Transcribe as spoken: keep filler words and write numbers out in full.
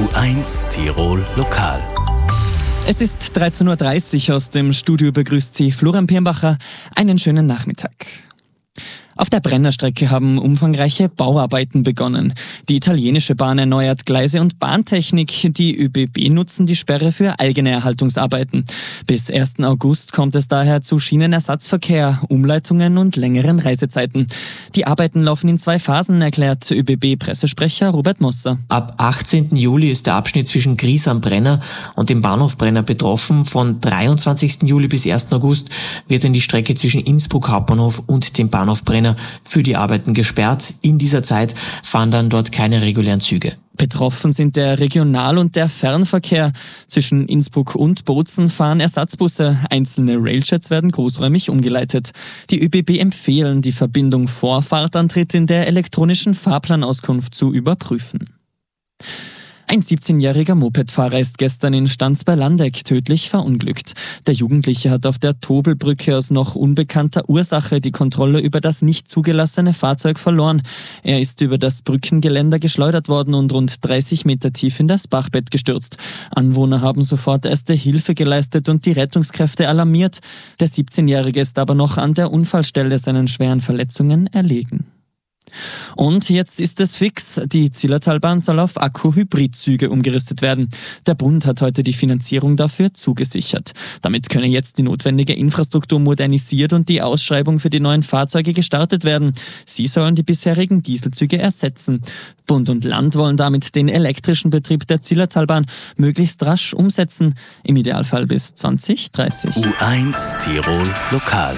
eins Tirol Lokal. Es ist dreizehn Uhr dreißig, aus dem Studio begrüßt Sie Florian Pirnbacher. Einen schönen Nachmittag. Auf der Brennerstrecke haben umfangreiche Bauarbeiten begonnen. Die italienische Bahn erneuert Gleise und Bahntechnik. Die ÖBB nutzen die Sperre für eigene Erhaltungsarbeiten. Bis ersten August kommt es daher zu Schienenersatzverkehr, Umleitungen und längeren Reisezeiten. Die Arbeiten laufen in zwei Phasen, erklärt ÖBB-Pressesprecher Robert Mosser. Ab achtzehnten Juli ist der Abschnitt zwischen Gries am Brenner und dem Bahnhof Brenner betroffen. Von dreiundzwanzigsten Juli bis ersten August wird dann die Strecke zwischen Innsbruck Hauptbahnhof und dem Bahnhof Brenner für die Arbeiten gesperrt. In dieser Zeit fahren dann dort keine regulären Züge. Betroffen sind der Regional- und der Fernverkehr. Zwischen Innsbruck und Bozen fahren Ersatzbusse. Einzelne Railchats werden großräumig umgeleitet. Die ÖBB empfehlen, die Verbindung vor Fahrtantritt in der elektronischen Fahrplanauskunft zu überprüfen. Ein siebzehnjähriger Mopedfahrer ist gestern in Stanz bei Landeck tödlich verunglückt. Der Jugendliche hat auf der Tobelbrücke aus noch unbekannter Ursache die Kontrolle über das nicht zugelassene Fahrzeug verloren. Er ist über das Brückengeländer geschleudert worden und rund dreißig Meter tief in das Bachbett gestürzt. Anwohner haben sofort erste Hilfe geleistet und die Rettungskräfte alarmiert. Der siebzehnjährige ist aber noch an der Unfallstelle seinen schweren Verletzungen erlegen. Und jetzt ist es fix, die Zillertalbahn soll auf Akku-Hybrid-Züge umgerüstet werden. Der Bund hat heute die Finanzierung dafür zugesichert. Damit könne jetzt die notwendige Infrastruktur modernisiert und die Ausschreibung für die neuen Fahrzeuge gestartet werden. Sie sollen die bisherigen Dieselzüge ersetzen. Bund und Land wollen damit den elektrischen Betrieb der Zillertalbahn möglichst rasch umsetzen, im Idealfall bis zwanzig dreißig. U eins Tirol Lokal.